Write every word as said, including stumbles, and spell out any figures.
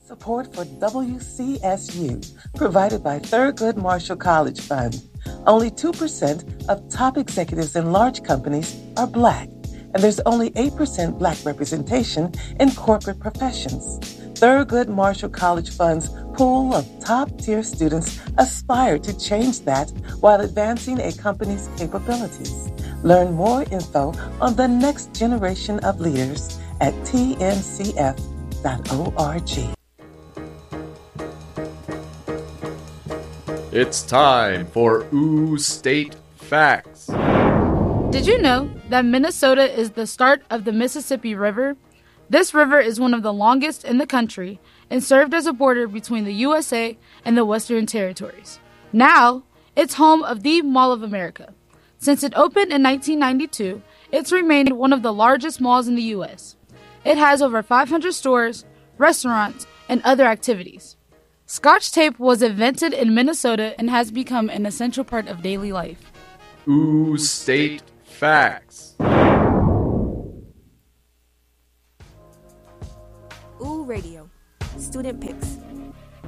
Support for W C S U, provided by Thurgood Marshall College Fund. Only two percent of top executives in large companies are Black, and there's only eight percent Black representation in corporate professions. Thurgood Marshall College Fund's pool of top-tier students aspire to change that while advancing a company's capabilities. Learn more info on the next generation of leaders at T M C F dot org. It's time for Ooh State Facts. Did you know that Minnesota is the start of the Mississippi River? This river is one of the longest in the country and served as a border between the U S A and the Western Territories. Now, it's home of the Mall of America. Since it opened in nineteen ninety-two, it's remained one of the largest malls in the U S. It has over five hundred stores, restaurants, and other activities. Scotch tape was invented in Minnesota and has become an essential part of daily life. Ooh State Facts. Ooh Radio, Student Picks.